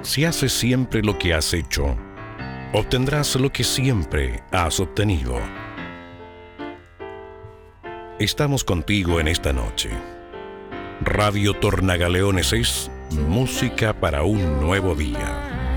Si haces siempre lo que has hecho, obtendrás lo que siempre has obtenido. Estamos contigo en esta noche. Radio Tornagaleones es música para un nuevo día.